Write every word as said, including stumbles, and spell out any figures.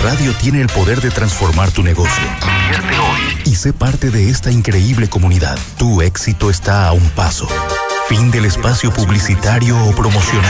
radio tiene el poder de transformar tu negocio. Invierte hoy y sé parte de esta increíble comunidad. Tu éxito está a un paso. Fin del espacio publicitario o promocional.